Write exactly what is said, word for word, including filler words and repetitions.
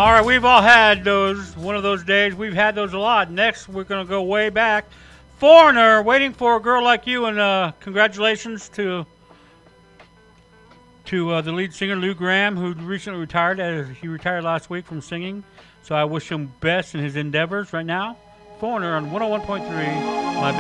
All right, we've all had those, one of those days. We've had those a lot. Next, we're going to go way back. Foreigner, Waiting for a Girl Like You, and uh, congratulations to to uh, the lead singer, Lou Graham, who recently retired. Uh, he retired last week from singing, so I wish him best in his endeavors right now. Foreigner on one oh one point three, My Big